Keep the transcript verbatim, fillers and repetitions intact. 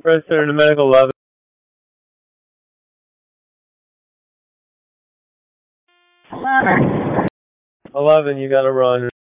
Register to medical eleven. eleven, you gotta run.